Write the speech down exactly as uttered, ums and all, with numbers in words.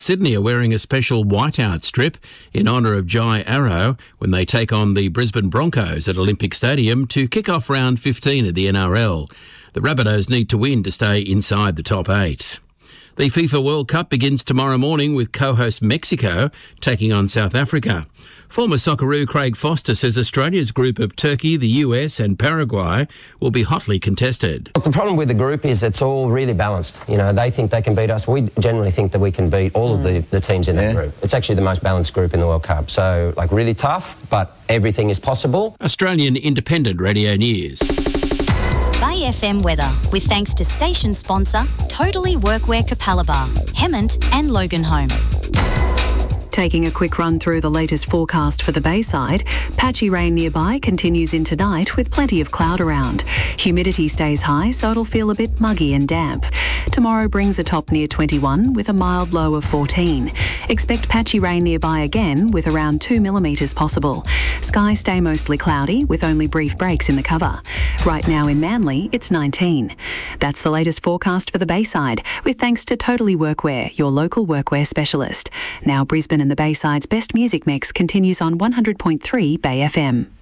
Sydney are wearing a special whiteout strip in honour of Jai Arrow when they take on the Brisbane Broncos at Olympic Stadium to kick off round fifteen of the N R L. The Rabbitohs need to win to stay inside the top eight. The FIFA World Cup begins tomorrow morning with co-host Mexico taking on South Africa. Former Socceroo Craig Foster says Australia's group of Turkey, the U S and Paraguay will be hotly contested. Look, the problem with the group is it's all really balanced. You know, they think they can beat us. We generally think that we can beat all of the, the teams in yeah. that group. It's actually the most balanced group in the World Cup. So, like, really tough, but everything is possible. Australian Independent Radio News. Bay F M weather, with thanks to station sponsor Totally Workwear Capalaba, Hemmant and Loganholme. Taking a quick run through the latest forecast for the Bayside, patchy rain nearby continues into night with plenty of cloud around. Humidity stays high, so it'll feel a bit muggy and damp. Tomorrow brings a top near twenty-one with a mild low of fourteen. Expect patchy rain nearby again with around two millimetres possible. Skies stay mostly cloudy with only brief breaks in the cover. Right now in Manly, it's nineteen. That's the latest forecast for the Bayside, with thanks to Totally Workwear, your local workwear specialist. Now Brisbane and the Bayside's best music mix continues on one hundred point three Bay F M.